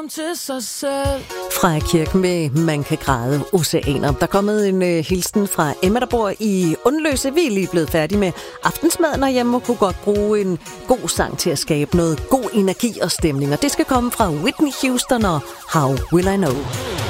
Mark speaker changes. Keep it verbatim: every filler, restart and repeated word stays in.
Speaker 1: til sig selv.
Speaker 2: Fra kirken med Man kan græde oceaner. Der er kommet en øh, hilsen fra Emma, der bor i Undløse. Vi er lige blevet færdige med aftensmaden herhjemme og kunne godt bruge en god sang til at skabe noget god energi og stemning. Og det skal komme fra Whitney Houston og How Will I Know.